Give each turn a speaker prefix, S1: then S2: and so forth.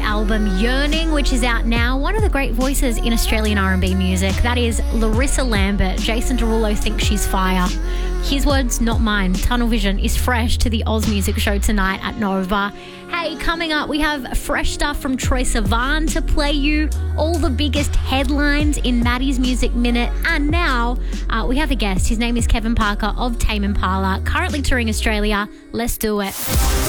S1: album Yearning, which is out now. One of the great voices in Australian R&B music. That is Larissa Lambert. Jason Derulo thinks she's fire. His words, not mine. Tunnel Vision is fresh to the Oz Music Show tonight at Nova. Hey, coming up, we have fresh stuff from Troye Sivan to play you, all the biggest headlines in Maddie's Music Minute. And now we have a guest. His name is Kevin Parker of Tame Impala, currently touring Australia. Let's do it.